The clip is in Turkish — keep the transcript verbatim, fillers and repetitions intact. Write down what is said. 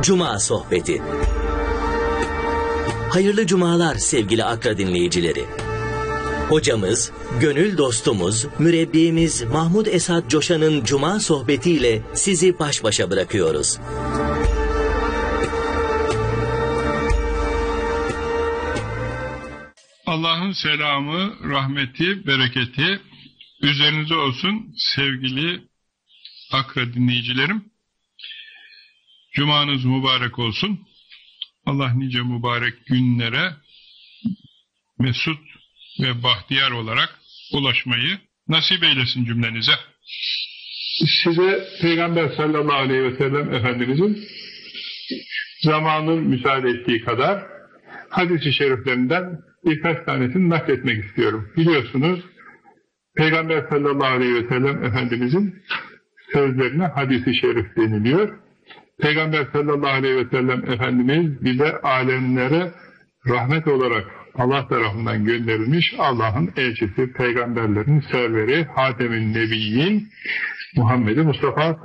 Cuma Sohbeti. Hayırlı cumalar sevgili Akra dinleyicileri. Hocamız, gönül dostumuz, mürebbimiz Mahmud Esat Coşan'ın Cuma sohbetiyle sizi baş başa bırakıyoruz. Allah'ın selamı, rahmeti, bereketi üzerinize olsun sevgili Akra dinleyicilerim. Cumanız mübarek olsun. Allah nice mübarek günlere mesut ve bahtiyar olarak ulaşmayı nasip eylesin cümlenize. Size Peygamber sallallahu aleyhi ve sellem Efendimizin zamanın müsaade ettiği kadar hadis-i şeriflerinden birkaç tanesini nakletmek istiyorum. Biliyorsunuz Peygamber sallallahu aleyhi ve sellem Efendimizin sözlerine hadis-i şerif deniliyor. Peygamber sallallahu aleyhi ve sellem Efendimiz bize alemlere rahmet olarak Allah tarafından gönderilmiş Allah'ın elçisi, peygamberlerin serveri, Hatem-i Nebiyyin Muhammed-i Mustafa